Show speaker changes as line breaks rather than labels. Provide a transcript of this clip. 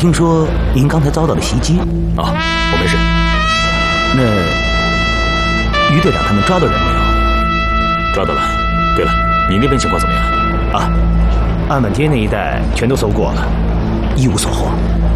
听说您刚才遭到了袭击。
啊，我没事。
那于队长他们抓到人没有？
抓到了。对了，你那边情况怎么样？
啊，案板街那一带全都搜过了，一无所获。